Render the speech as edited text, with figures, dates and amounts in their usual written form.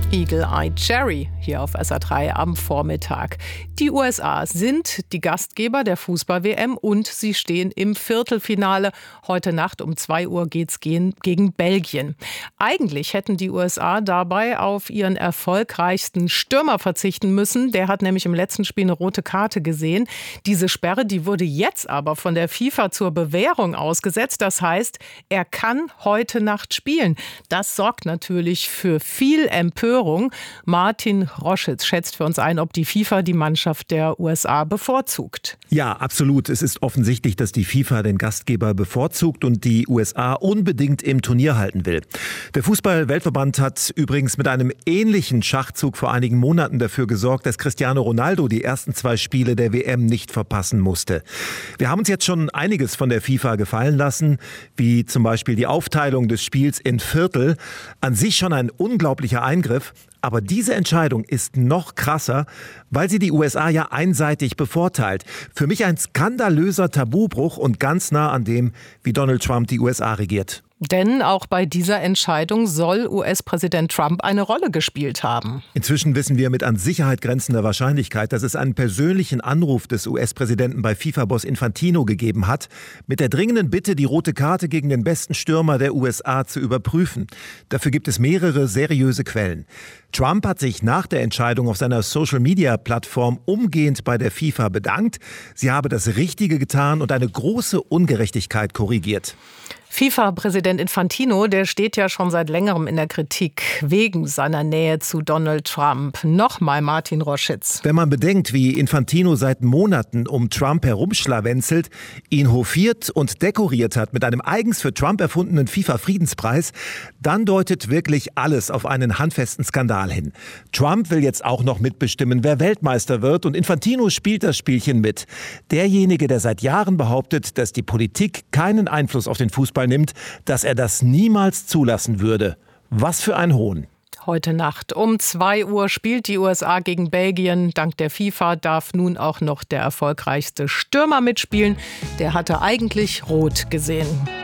Eagle-Eye Cherry hier auf SA3 am Vormittag. Die USA sind die Gastgeber der Fußball-WM und sie stehen im Viertelfinale. Heute Nacht um 2 Uhr geht's gegen Belgien. Eigentlich hätten die USA dabei auf ihren erfolgreichsten Stürmer verzichten müssen. Der hat nämlich im letzten Spiel eine rote Karte gesehen. Diese Sperre, die wurde jetzt aber von der FIFA zur Bewährung ausgesetzt. Das heißt, er kann heute Nacht spielen. Das sorgt natürlich für viel Empörung. Martin Roschitz schätzt für uns ein, ob die FIFA die Mannschaft der USA bevorzugt. Ja, absolut. Es ist offensichtlich, dass die FIFA den Gastgeber bevorzugt und die USA unbedingt im Turnier halten will. Der Fußball-Weltverband hat übrigens mit einem ähnlichen Schachzug vor einigen Monaten dafür gesorgt, dass Cristiano Ronaldo die ersten 2 Spiele der WM nicht verpassen musste. Wir haben uns jetzt schon einiges von der FIFA gefallen lassen, wie zum Beispiel die Aufteilung des Spiels in Viertel. An sich schon ein unglaublicher Eingriff. Aber diese Entscheidung ist noch krasser, weil sie die USA ja einseitig bevorteilt. Für mich ein skandalöser Tabubruch und ganz nah an dem, wie Donald Trump die USA regiert. Denn auch bei dieser Entscheidung soll US-Präsident Trump eine Rolle gespielt haben. Inzwischen wissen wir mit an Sicherheit grenzender Wahrscheinlichkeit, dass es einen persönlichen Anruf des US-Präsidenten bei FIFA-Boss Infantino gegeben hat, mit der dringenden Bitte, die rote Karte gegen den besten Stürmer der USA zu überprüfen. Dafür gibt es mehrere seriöse Quellen. Trump hat sich nach der Entscheidung auf seiner Social-Media-Plattform umgehend bei der FIFA bedankt. Sie habe das Richtige getan und eine große Ungerechtigkeit korrigiert. FIFA-Präsident Infantino, der steht ja schon seit längerem in der Kritik wegen seiner Nähe zu Donald Trump. Nochmal Martin Roschitz. Wenn man bedenkt, wie Infantino seit Monaten um Trump herumschlawenzelt, ihn hofiert und dekoriert hat mit einem eigens für Trump erfundenen FIFA-Friedenspreis, dann deutet wirklich alles auf einen handfesten Skandal hin. Trump will jetzt auch noch mitbestimmen, wer Weltmeister wird, und Infantino spielt das Spielchen mit. Derjenige, der seit Jahren behauptet, dass die Politik keinen Einfluss auf den Fußball nimmt, dass er das niemals zulassen würde. Was für ein Hohn. Heute Nacht um 2 Uhr spielt die USA gegen Belgien. Dank der FIFA darf nun auch noch der erfolgreichste Stürmer mitspielen. Der hatte eigentlich rot gesehen.